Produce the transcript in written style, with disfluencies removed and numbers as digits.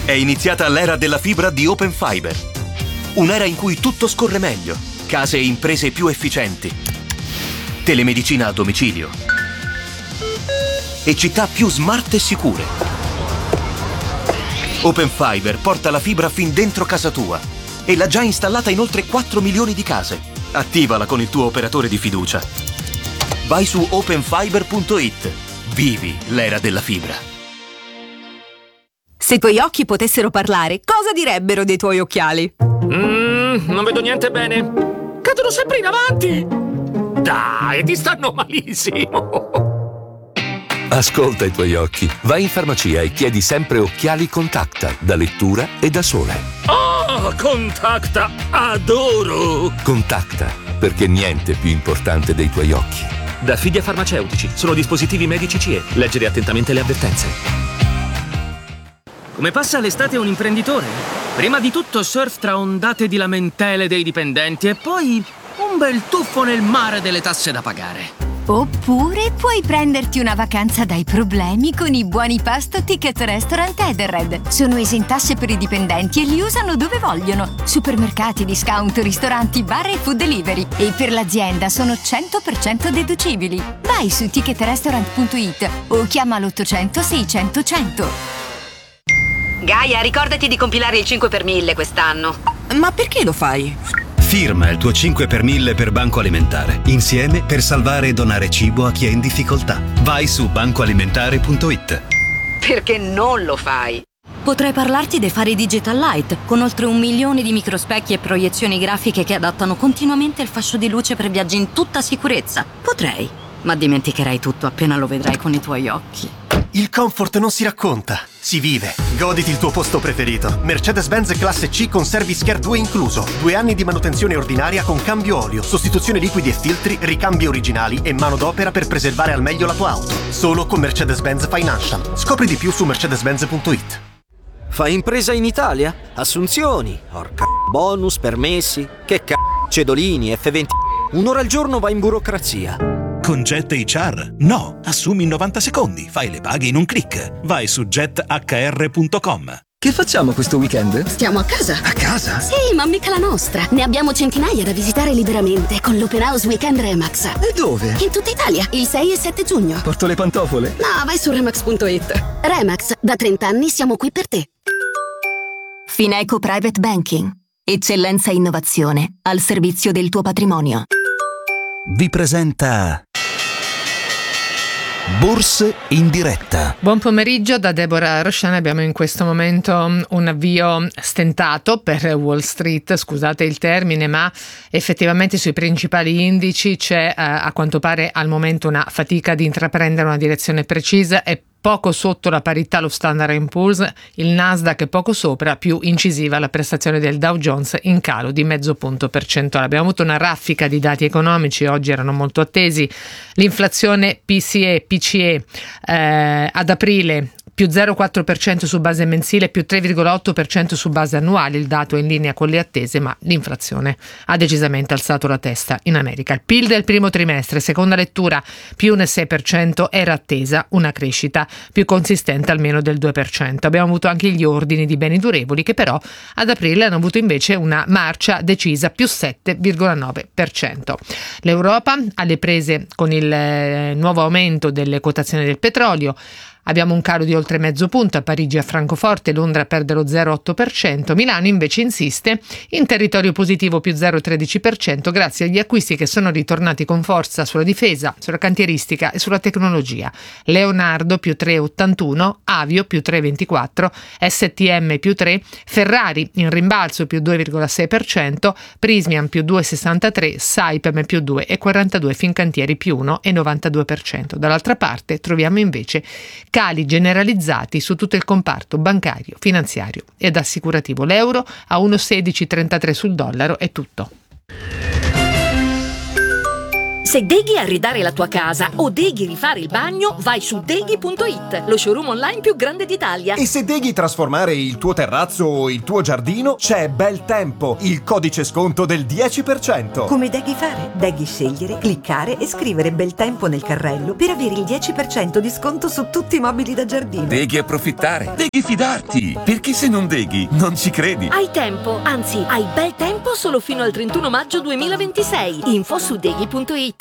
È iniziata l'era della fibra di Open Fiber. Un'era in cui tutto scorre meglio, case e imprese più efficienti, telemedicina a domicilio e città più smart e sicure. Open Fiber porta la fibra fin dentro casa tua e l'ha già installata in oltre 4 milioni di case. Attivala con il tuo operatore di fiducia. Vai su openfiber.it. Vivi l'era della fibra. Se i tuoi occhi potessero parlare, cosa direbbero dei tuoi occhiali? Non vedo niente bene. Cadono sempre in avanti. Dai, ti stanno malissimo. Ascolta i tuoi occhi. Vai in farmacia e chiedi sempre occhiali Contacta, da lettura e da sole. Oh, Contacta, adoro! Contacta, perché niente è più importante dei tuoi occhi. Da Fidia Farmaceutici. Sono dispositivi medici CE. Leggere attentamente le avvertenze. Come passa l'estate un imprenditore? Prima di tutto surf tra ondate di lamentele dei dipendenti e poi un bel tuffo nel mare delle tasse da pagare. Oppure puoi prenderti una vacanza dai problemi con i buoni pasto Ticket Restaurant Edenred. Sono esentasse per i dipendenti e li usano dove vogliono. Supermercati, discount, ristoranti, bar e food delivery. E per l'azienda sono 100% deducibili. Vai su ticketrestaurant.it o chiama l'800 600 100. Gaia, ricordati di compilare il 5 per 1000 quest'anno. Ma perché lo fai? Firma il tuo 5 per 1000 per Banco Alimentare. Insieme per salvare e donare cibo a chi è in difficoltà. Vai su bancoalimentare.it. Perché non lo fai? Potrei parlarti dei fari Digital Light, con oltre 1 milione di microspecchi e proiezioni grafiche che adattano continuamente il fascio di luce per viaggi in tutta sicurezza. Potrei, ma dimenticherai tutto appena lo vedrai con i tuoi occhi. Il comfort non si racconta, si vive. Goditi il tuo posto preferito. Mercedes-Benz Classe C con Service Care 2 incluso. 2 anni di manutenzione ordinaria con cambio olio, sostituzione liquidi e filtri, ricambi originali e manodopera per preservare al meglio la tua auto. Solo con Mercedes-Benz Financial. Scopri di più su mercedes-benz.it. Fai impresa in Italia? Assunzioni, bonus, permessi, cedolini, F20. Un'ora al giorno vai in burocrazia. Con Jet HR? No, assumi in 90 secondi, fai le paghe in un click. Vai su jethr.com. Che facciamo questo weekend? Stiamo a casa. A casa? Sì, ma mica la nostra. Ne abbiamo centinaia da visitare liberamente con l'Open House Weekend Remax. E dove? In tutta Italia, il 6 e 7 giugno. Porto le pantofole? No, vai su remax.it. Remax, da 30 anni siamo qui per te. Fineco Private Banking. Eccellenza e innovazione al servizio del tuo patrimonio. Vi presenta Borse in diretta. Buon pomeriggio da Deborah Rosciani. Abbiamo in questo momento un avvio stentato per Wall Street, scusate il termine, ma effettivamente sui principali indici c'è a quanto pare al momento una fatica di intraprendere una direzione precisa. È poco sotto la parità lo Standard & Poor's, il Nasdaq è poco sopra, più incisiva la prestazione del Dow Jones in calo di 0,5 punto percentuale. Abbiamo avuto una raffica di dati economici, oggi erano molto attesi. L'inflazione PCE ad aprile più 0,4% su base mensile, più 3,8% su base annuale. Il dato è in linea con le attese, ma l'inflazione ha decisamente alzato la testa in America. Il PIL del primo trimestre, seconda lettura, più 1,6%, era attesa una crescita più consistente almeno del 2%. Abbiamo avuto anche gli ordini di beni durevoli che però ad aprile hanno avuto invece una marcia decisa, più 7,9%. L'Europa alle prese con il nuovo aumento delle quotazioni del petrolio. Abbiamo un calo di oltre 0,5 punto a Parigi e a Francoforte, Londra perde lo 0,8%, Milano invece insiste in territorio positivo più 0,13% grazie agli acquisti che sono ritornati con forza sulla difesa, sulla cantieristica e sulla tecnologia. Leonardo più 3,81%, Avio più 3,24%, STM più 3%, Ferrari in rimbalzo più 2,6%, Prysmian più 2,63%, Saipem più 2,42%, Fincantieri più 1,92%. Dall'altra parte troviamo invece cali generalizzati su tutto il comparto bancario, finanziario ed assicurativo. L'euro a 1,1633 sul dollaro è tutto. Se deghi arredare la tua casa o deghi rifare il bagno, vai su deghi.it, lo showroom online più grande d'Italia. E se deghi trasformare il tuo terrazzo o il tuo giardino, c'è Bel Tempo, il codice sconto del 10%. Come deghi fare? Deghi scegliere, cliccare e scrivere Bel Tempo nel carrello per avere il 10% di sconto su tutti i mobili da giardino. Deghi approfittare, deghi fidarti, perché se non deghi non ci credi. Hai tempo, anzi hai bel tempo solo fino al 31 maggio 2026. Info su deghi.it.